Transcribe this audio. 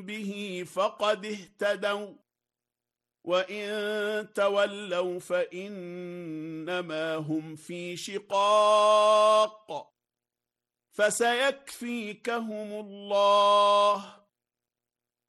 به فقد اهتدوا وإن تولوا فإنما هم في شقاق فسيكفيكهم الله